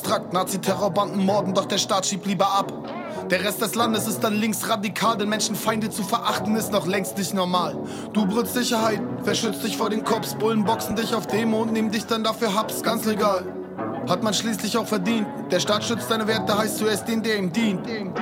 abstrakt. Nazi-Terrorbanden morden, doch der Staat schiebt lieber ab. Der Rest des Landes ist dann linksradikal, denn Menschenfeinde zu verachten ist noch längst nicht normal. Du brüllst Sicherheit, wer schützt dich vor den Cops? Bullen boxen dich auf Demo und nehmen dich dann dafür Haps, ganz legal. Hat man schließlich auch verdient. Der Staat schützt deine Werte, heißt du erst den, der ihm dient.